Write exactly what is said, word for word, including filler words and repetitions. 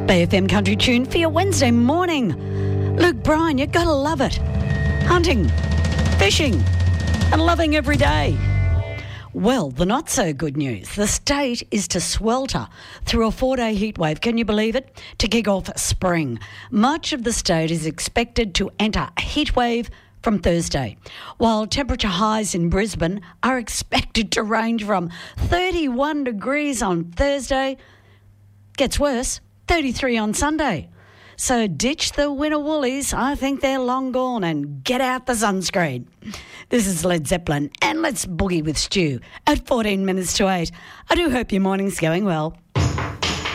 Bay F M Country Tune for your Wednesday morning. Luke Bryan, you gotta love it. Hunting, fishing, and loving every day. Well, the not so good news. The state is to swelter through a four-day heatwave. Can you believe it? To kick off spring. Much of the state is expected to enter a heatwave from Thursday, while temperature highs in Brisbane are expected to range from thirty-one degrees on Thursday. Gets worse, thirty-three on Sunday. So ditch the winter woolies. I think they're long gone, and get out the sunscreen. This is Led Zeppelin, and let's boogie with Stu at fourteen minutes to eight. I do hope your morning's going well.